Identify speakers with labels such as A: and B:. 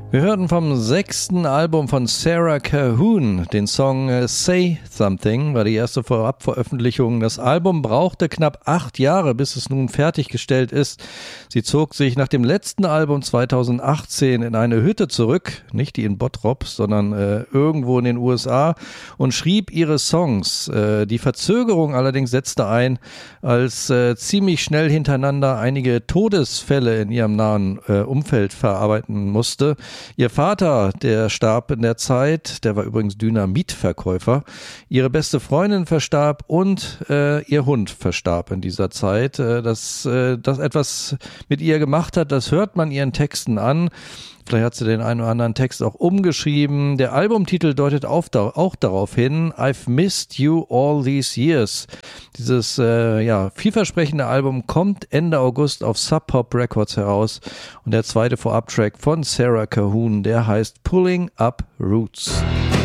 A: Wir hörten vom 6. Album von Sarah Calhoun den Song Say Something, war die erste Vorabveröffentlichung. Das Album brauchte knapp 8 Jahre, bis es nun fertiggestellt ist. Sie zog sich nach dem letzten Album 2018 in eine Hütte zurück, nicht die in Bottrop, sondern irgendwo in den USA, und schrieb ihre Songs. Die Verzögerung allerdings setzte ein, als ziemlich schnell hintereinander einige Todesfälle in ihrem nahen Umfeld verarbeiten musste. Ihr Vater, der starb in der Zeit, der war übrigens Dynamitverkäufer. Ihre beste Freundin verstarb und ihr Hund verstarb in dieser Zeit. Dass das etwas mit ihr gemacht hat, das hört man ihren Texten an. Vielleicht hat sie den einen oder anderen Text auch umgeschrieben. Der Albumtitel deutet auch darauf hin, I've missed you all these years. Dieses vielversprechende Album kommt Ende August auf Sub Pop Records heraus. Und der zweite Vorabtrack von Sarah Calhoun, der heißt Pulling Up Roots.